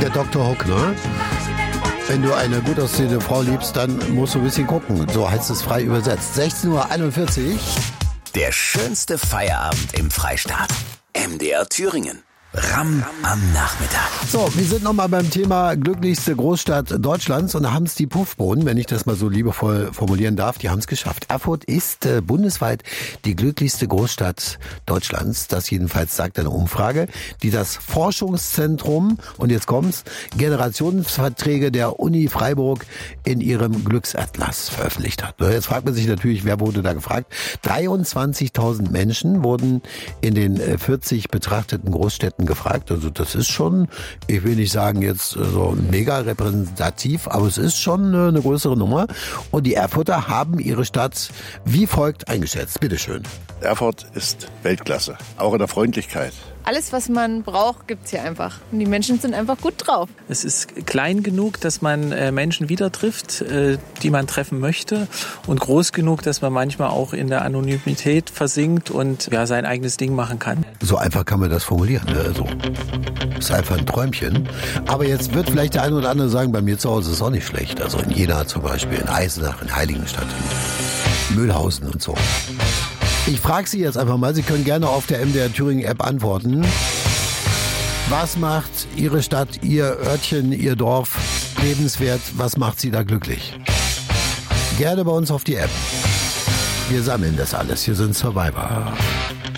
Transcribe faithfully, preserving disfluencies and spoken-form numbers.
Der Doktor Hook, ne? Wenn du eine gut aussehende Frau liebst, dann musst du ein bisschen gucken. So heißt es frei übersetzt. sechzehn Uhr einundvierzig. Der schönste Feierabend im Freistaat. M D R Thüringen. Ram am Nachmittag. So, wir sind nochmal beim Thema glücklichste Großstadt Deutschlands und da haben es die Puffbohnen, wenn ich das mal so liebevoll formulieren darf, die haben es geschafft. Erfurt ist äh, bundesweit die glücklichste Großstadt Deutschlands. Das jedenfalls sagt eine Umfrage, die das Forschungszentrum, und jetzt kommt's, Generationsverträge der Uni Freiburg in ihrem Glücksatlas veröffentlicht hat. Jetzt fragt man sich natürlich, wer wurde da gefragt? dreiundzwanzigtausend Menschen wurden in den vierzig betrachteten Großstädten gefragt. Also das ist schon, ich will nicht sagen jetzt so mega repräsentativ, aber es ist schon eine größere Nummer. Und die Erfurter haben ihre Stadt wie folgt eingeschätzt. Bitteschön. Erfurt ist Weltklasse, auch in der Freundlichkeit. Alles, was man braucht, gibt's hier einfach. Und die Menschen sind einfach gut drauf. Es ist klein genug, dass man äh, Menschen wieder trifft, äh, die man treffen möchte. Und groß genug, dass man manchmal auch in der Anonymität versinkt und ja, sein eigenes Ding machen kann. So einfach kann man das formulieren. Ne? So. Ist einfach ein Träumchen. Aber jetzt wird vielleicht der eine oder andere sagen, bei mir zu Hause ist es auch nicht schlecht. Also in Jena zum Beispiel, in Eisenach, in Heiligenstadt, in Mühlhausen und so. Ich frage Sie jetzt einfach mal, Sie können gerne auf der M D R Thüringen App antworten. Was macht Ihre Stadt, Ihr Örtchen, Ihr Dorf lebenswert? Was macht Sie da glücklich? Gerne bei uns auf die App. Wir sammeln das alles. Hier sind Survivor.